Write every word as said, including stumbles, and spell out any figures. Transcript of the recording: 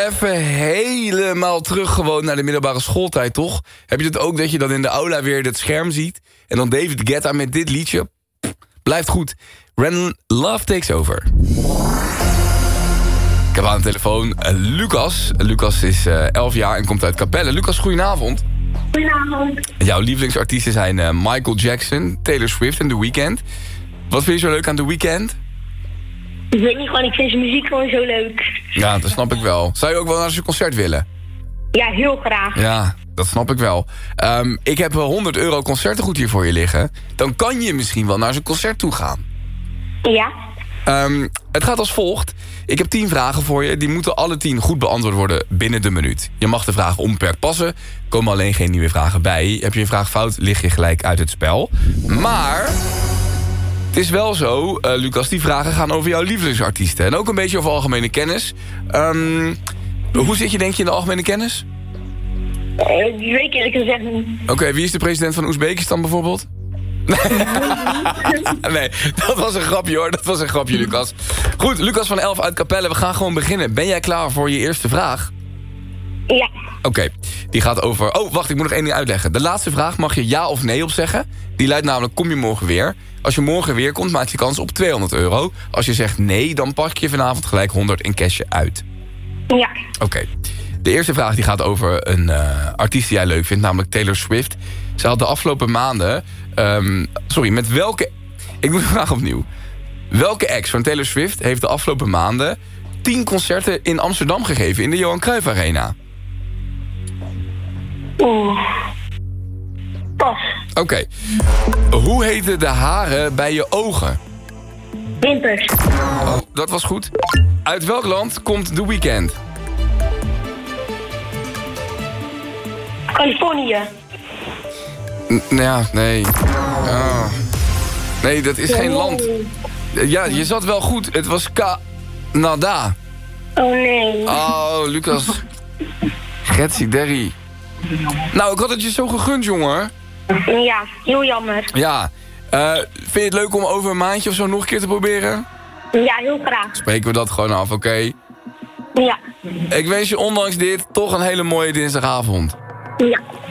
even helemaal terug gewoon naar de middelbare schooltijd, toch? Heb je het ook dat je dan in de aula weer het scherm ziet? En dan David Guetta met dit liedje? Pff, blijft goed. When Love Takes Over. Ik heb aan de telefoon uh, Lucas. Lucas is uh, elf jaar en komt uit Capelle. Lucas, goedenavond. Goedenavond. Jouw lievelingsartiesten zijn uh, Michael Jackson, Taylor Swift en The Weeknd. Wat vind je zo leuk aan The Weeknd? Ik weet niet, gewoon, ik vind zijn muziek gewoon zo leuk. Ja, dat snap ik wel. Zou je ook wel naar zijn concert willen? Ja, heel graag. Ja, dat snap ik wel. Um, ik heb honderd euro concertengoed hier voor je liggen. Dan kan je misschien wel naar zijn concert toe gaan. Ja. Um, het gaat als volgt. Ik heb tien vragen voor je. Die moeten alle tien goed beantwoord worden binnen de minuut. Je mag de vragen onbeperkt passen. Er komen alleen geen nieuwe vragen bij. Heb je een vraag fout, lig je gelijk uit het spel. Maar het is wel zo, uh, Lucas, die vragen gaan over jouw lievelingsartiesten. En ook een beetje over algemene kennis. Um, hoe zit je, denk je, in de algemene kennis? Uh, die weet ik eerlijk gezegd niet. Oké, okay, wie is de president van Oezbekistan bijvoorbeeld? Nee, dat was een grapje hoor. Dat was een grapje, Lucas. Goed, Lucas van elf uit Capelle. We gaan gewoon beginnen. Ben jij klaar voor je eerste vraag? Ja. Oké, okay, die gaat over... Oh, wacht, ik moet nog één ding uitleggen. De laatste vraag mag je ja of nee op zeggen. Die luidt namelijk, kom je morgen weer? Als je morgen weer komt, maak je kans op tweehonderd euro. Als je zegt nee, dan pak je vanavond gelijk honderd in cashje uit. Ja. Oké. Okay. De eerste vraag die gaat over een uh, artiest die jij leuk vindt, namelijk Taylor Swift. Ze had de afgelopen maanden... Um, sorry, met welke... Ik doe de vraag opnieuw. Welke ex van Taylor Swift heeft de afgelopen maanden tien concerten in Amsterdam gegeven in de Johan Cruijff Arena? Oeh. Pas. Oké. Okay. Hoe heten de haren bij je ogen? Wimpers. Oh, dat was goed. Uit welk land komt The Weeknd? Californië. N- ja, nee. Oh. Nee, dat is geen land. Ja, je zat wel goed. Het was Canada. Oh nee. Oh, Lucas. Getsie Derry. Nou, ik had het je zo gegund, jongen. Ja, heel jammer. Ja. Uh, vind je het leuk om over een maandje of zo nog een keer te proberen? Ja, heel graag. Spreken we dat gewoon af, oké? Okay? Ja. Ik wens je ondanks dit toch een hele mooie dinsdagavond. Ja.